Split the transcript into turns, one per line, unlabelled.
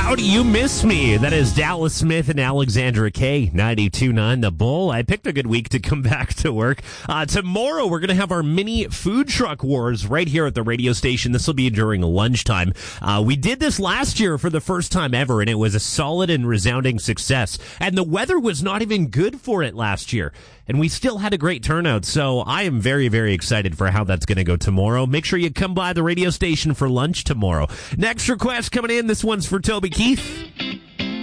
How Do You Miss Me? That is Dallas Smith and Alexandra K. 92.9 The Bull. I picked a good week to come back to work. Tomorrow, we're going to have our mini food truck wars right here at the radio station. This will be during lunchtime. We did this last year for the first time ever, and it was a solid and resounding success. And the weather was not even good for it last year. And we still had a great turnout, so I am very, very excited for how that's going to go tomorrow. Make sure you come by the radio station for lunch tomorrow. Next request coming in, this one's for Toby Keith.